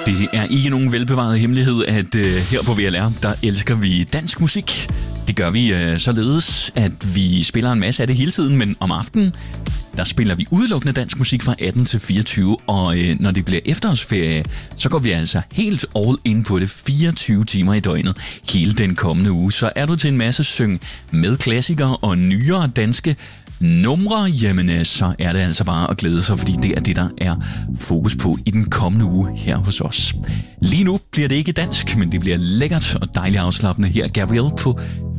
Det er ikke nogen velbevaret hemmelighed, at her på VLR, der elsker vi dansk musik. Det gør vi således, at vi spiller en masse af det hele tiden, men om aftenen, der spiller vi udelukkende dansk musik fra 18 til 24, og når det bliver efterårsferie, så går vi altså helt all in på det 24 timer i døgnet hele den kommende uge. Så er du til en masse syng med klassikere og nyere danske numre, jamen så er det altså bare at glæde sig, fordi det er det, der er fokus på i den kommende uge her hos os. Lige nu bliver det ikke dansk, men det bliver lækkert og dejligt afslappende her. Gabrielle på